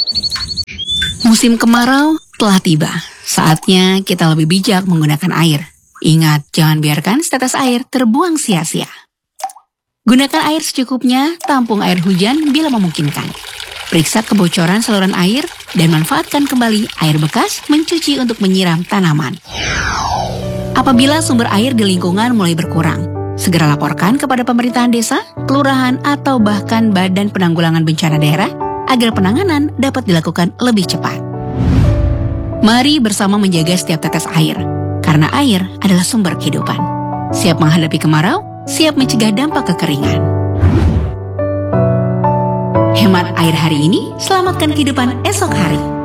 Musim kemarau telah tiba. Saatnya kita lebih bijak menggunakan air. Ingat, jangan biarkan setetes air terbuang sia-sia. Gunakan air secukupnya, tampung air hujan bila memungkinkan. Periksa kebocoran saluran air dan manfaatkan kembali air bekas mencuci untuk menyiram tanaman. Apabila sumber air di lingkungan mulai berkurang, segera laporkan kepada pemerintahan desa, kelurahan, atau bahkan Badan Penanggulangan Bencana Daerah agar penanganan dapat dilakukan lebih cepat. Mari bersama menjaga setiap tetes air, karena air adalah sumber kehidupan. Siap menghadapi kemarau, siap mencegah dampak kekeringan. Hemat air hari ini, selamatkan kehidupan esok hari.